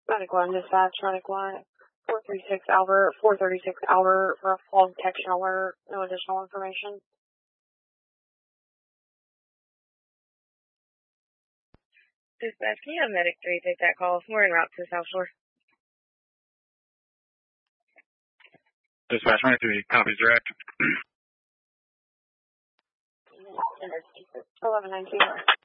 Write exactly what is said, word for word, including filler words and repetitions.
Medic one, dispatch, Medic one, four three six Albert, four thirty-six Albert for a fall detection alert, no additional information. Dispatch, can you have Medic three take that call? We're en route to South Shore. Dispatch, Medic three, copies direct. eleven nineteen.